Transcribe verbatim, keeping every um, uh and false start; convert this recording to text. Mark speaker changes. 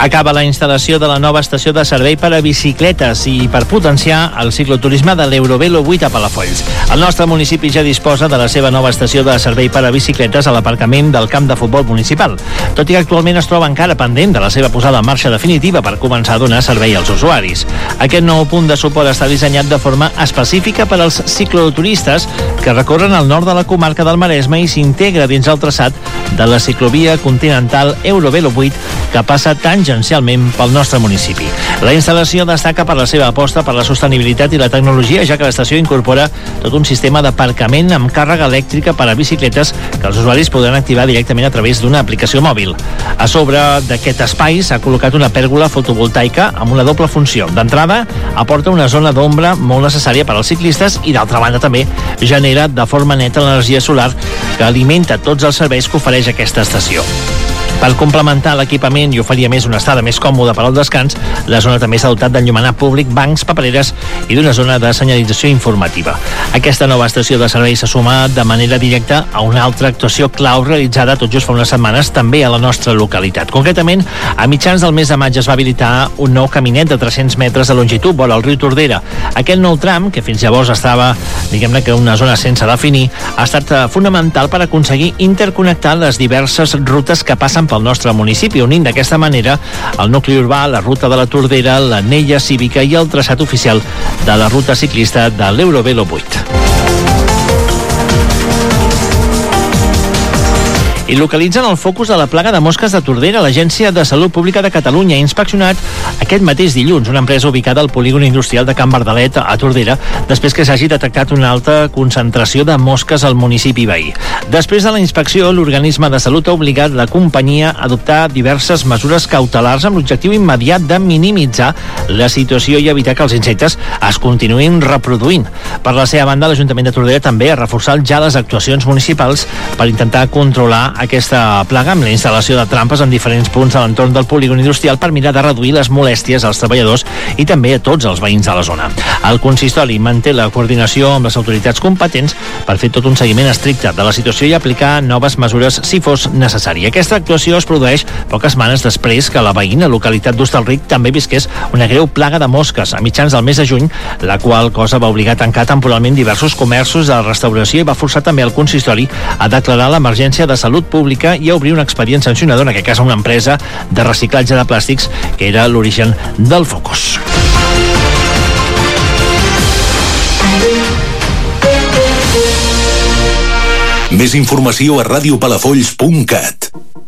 Speaker 1: Acaba la instal·lació de la nova estació de servei per a bicicletes i per potenciar el cicloturisme de l'Eurovelo vuit a Palafolls. El nostre municipi ja disposa de la seva nova estació de servei per a bicicletes a l'aparcament del camp de futbol municipal, tot i que actualment es troba encara pendent de la seva posada en marxa definitiva per començar a donar servei als usuaris. Aquest nou punt de suport està dissenyat de forma específica per als cicloturistes que recorren al nord de la comarca del Maresme i s'integra dins el traçat de la ciclovia continental Eurovelo vuit que passa tangencialment pel nostre municipi. La instal·lació destaca per la seva aposta per la sostenibilitat i la tecnologia, ja que l'estació incorpora tot un sistema d'aparcament amb càrrega elèctrica per a bicicletes que els usuaris podran activar directament a través d'una aplicació mòbil. A sobre d'aquest espai s'ha col·locat una pèrgola fotovoltaica amb una doble funció. D'entrada, aporta una zona d'ombra molt necessària per als ciclistes i, d'altra banda, també genera de forma neta l'energia solar que alimenta tots els serveis que ofereix aquesta estació. Per complementar l'equipament i oferir a més una estada més còmoda per al descans, la zona també s'ha dotat d'enllumenat públic, bancs, papereres i d'una zona de senyalització informativa. Aquesta nova estació de servei s'ha sumat de manera directa a una altra actuació clau realitzada tot just fa unes setmanes també a la nostra localitat. Concretament, a mitjans del mes de maig es va habilitar un nou caminet de tres-cents metres de longitud vora el riu Tordera. Aquest nou tram, que fins llavors estava, diguem-ne que una zona sense definir, ha estat fonamental per aconseguir interconnectar les diverses rutes que passen pel nostre municipi, unint d'aquesta manera el nucli urbà, la ruta de la Tordera, l'anella cívica i el traçat oficial de la ruta ciclista de l'Eurovelo vuit. I localitzen el focus de la plaga de mosques de Tordera. L'Agència de Salut Pública de Catalunya ha inspeccionat aquest mateix dilluns una empresa ubicada al polígon industrial de Can Bardalet a Tordera, després que s'hagi detectat una alta concentració de mosques al municipi veí. Després de la inspecció, l'organisme de salut ha obligat la companyia a adoptar diverses mesures cautelars amb l'objectiu immediat de minimitzar la situació i evitar que els insectes es continuïn reproduint. Per la seva banda, l'Ajuntament de Tordera també ha reforçat ja les actuacions municipals per intentar controlar aquesta plaga amb la instal·lació de trampes en diferents punts a l'entorn del polígon industrial per mirar de reduir les molèsties als treballadors i també a tots els veïns de la zona. El consistori manté la coordinació amb les autoritats competents per fer tot un seguiment estricte de la situació i aplicar noves mesures si fos necessari. Aquesta actuació es produeix poques setmanes després que la veïna localitat d'Hostalric també visqués una greu plaga de mosques a mitjans del mes de juny, la qual cosa va obligar a tancar temporalment diversos comerços de restauració i va forçar també el consistori a declarar l'emergència de salut pública i a obrir un expedient sancionador, en aquest cas a una empresa de reciclatge de plàstics que era l'origen del focus.
Speaker 2: Més informació a radiopalafolls punt cat.